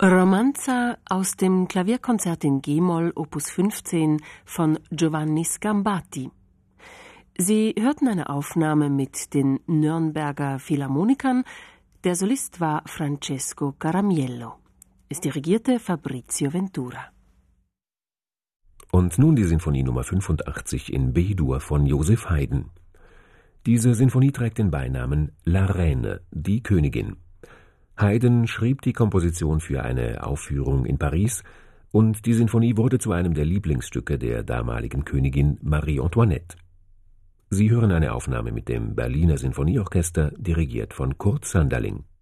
Romanza aus dem Klavierkonzert in G-Moll Opus 15 von Giovanni Scambati. Sie hörten eine Aufnahme mit den Nürnberger Philharmonikern. Der Solist war Francesco Caramiello. Es dirigierte Fabrizio Ventura. Und nun die Sinfonie Nummer 85 in B-Dur von Joseph Haydn. Diese Sinfonie trägt den Beinamen La Reine, die Königin. Haydn schrieb die Komposition für eine Aufführung in Paris und die Sinfonie wurde zu einem der Lieblingsstücke der damaligen Königin Marie Antoinette. Sie hören eine Aufnahme mit dem Berliner Sinfonieorchester, dirigiert von Kurt Sanderling.